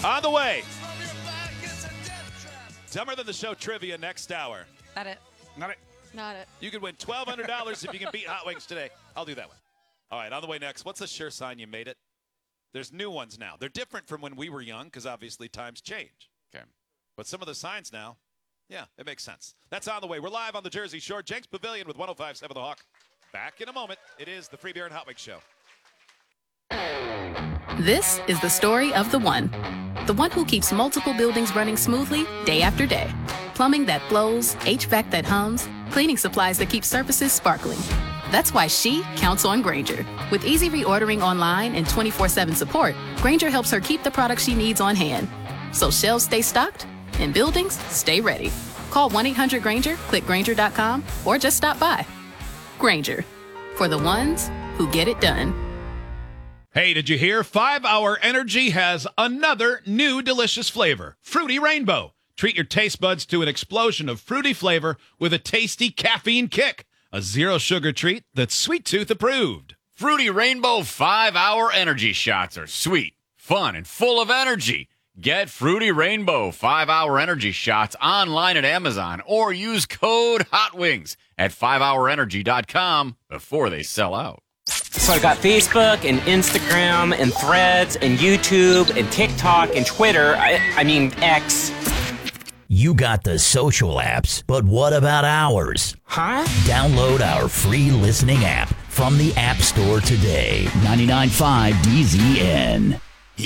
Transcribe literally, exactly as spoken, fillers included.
On the way. Dumber Than the Show trivia next hour. Not it. Not it. Not it. You could win twelve hundred dollars if you can beat Hot Wings today. I'll do that one. All right, on the way next. What's a sure sign you made it? There's new ones now. They're different from when we were young because obviously times change. Okay. But some of the signs now, yeah, it makes sense. That's on the way. We're live on the Jersey Shore. Jenks Pavilion with one oh five point seven The Hawk. Back in a moment. It is the Free Beer and Hot Wings Show. This is the story of the one. The one who keeps multiple buildings running smoothly day after day. Plumbing that flows, H V A C that hums, cleaning supplies that keep surfaces sparkling. That's why she counts on Grainger. With easy reordering online and twenty-four seven support, Grainger helps her keep the products she needs on hand. So shelves stay stocked and buildings stay ready. Call one eight hundred Grainger, click Grainger dot com, or just stop by. Grainger, for the ones who get it done. Hey, did you hear? five hour Energy has another new delicious flavor, Fruity Rainbow. Treat your taste buds to an explosion of fruity flavor with a tasty caffeine kick. A zero-sugar treat that's Sweet Tooth approved. Fruity Rainbow five hour Energy shots are sweet, fun, and full of energy. Get Fruity Rainbow five hour Energy shots online at Amazon or use code HOTWINGS at five hour energy dot com before they sell out. So I got Facebook and Instagram and Threads and YouTube and TikTok and Twitter. I, I mean, X. You got the social apps, but what about ours? Huh? Download our free listening app from the App Store today. ninety-nine point five D Z N.